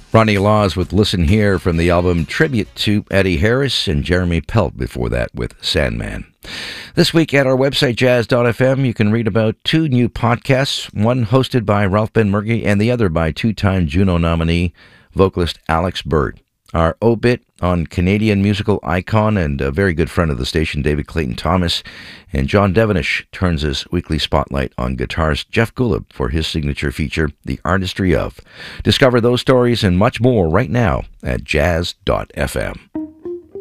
Ronnie Laws with Listen Here from the album Tribute to Eddie Harris, and Jeremy Pelt before that with Sandman. This week at our website, jazz.fm, you can read about two new podcasts, one hosted by Ralph Benmergui and the other by two-time Juno nominee vocalist Alex Bird. Our obit on Canadian musical icon and a very good friend of the station, David Clayton Thomas, and John Devenish turns his weekly spotlight on guitarist Jeff Golub for his signature feature, The Artistry Of. Discover those stories and much more right now at jazz.fm.